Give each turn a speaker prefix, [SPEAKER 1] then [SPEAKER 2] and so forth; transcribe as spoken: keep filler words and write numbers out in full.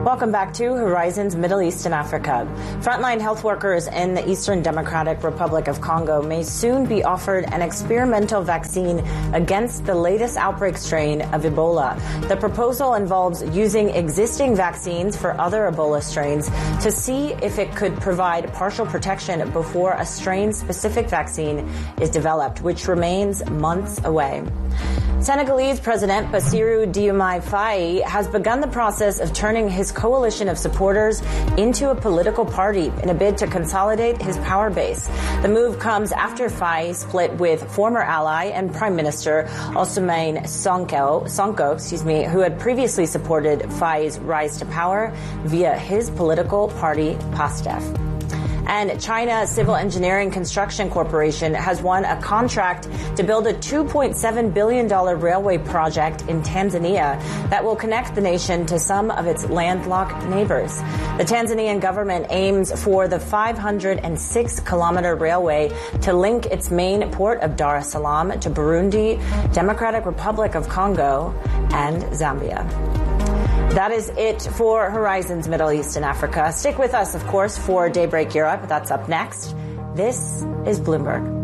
[SPEAKER 1] Welcome back to Horizons Middle East and Africa. Frontline health workers in the Eastern Democratic Republic of Congo may soon be offered an experimental vaccine against the latest outbreak strain of Ebola. The proposal involves using existing vaccines for other Ebola strains to see if it could provide partial protection before a strain-specific vaccine is developed, which remains months away. Senegalese President Bassirou Diomaye Faye has begun the process of turning his coalition of supporters into a political party in a bid to consolidate his power base. The move comes after Faye split with former ally and Prime Minister Ousmane Sonko, Sonko, excuse me, who had previously supported Faye's rise to power via his political party PASTEF. And China Civil Engineering Construction Corporation has won a contract to build a two point seven billion dollars railway project in Tanzania that will connect the nation to some of its landlocked neighbors. The Tanzanian government aims for the five hundred six kilometer railway to link its main port of Dar es Salaam to Burundi, Democratic Republic of Congo, and Zambia. That is it for Horizons Middle East and Africa. Stick with us, of course, for Daybreak Europe. That's up next. This is Bloomberg.